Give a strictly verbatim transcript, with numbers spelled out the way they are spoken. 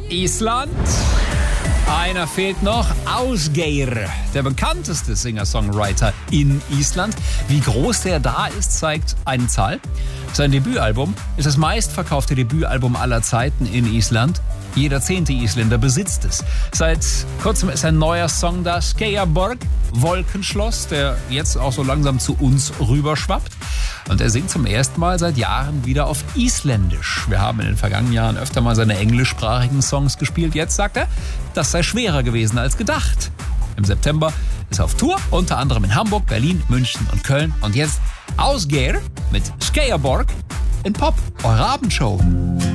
Island. Einer fehlt noch, Ásgeir, der bekannteste Singer-Songwriter in Island. Wie groß der da ist, zeigt eine Zahl. Sein Debütalbum ist das meistverkaufte Debütalbum aller Zeiten in Island. Jeder zehnte Isländer besitzt es. Seit kurzem ist ein neuer Song da, Skeiaborg, Wolkenschloss, der jetzt auch so langsam zu uns rüberschwappt. Und er singt zum ersten Mal seit Jahren wieder auf Isländisch. Wir haben in den vergangenen Jahren öfter mal seine englischsprachigen Songs gespielt. Jetzt sagt er, das sei schwerer gewesen als gedacht. Im September ist er auf Tour, unter anderem in Hamburg, Berlin, München und Köln. Und jetzt Ásgeir mit Skeiaborg in Pop, eure Abendshow.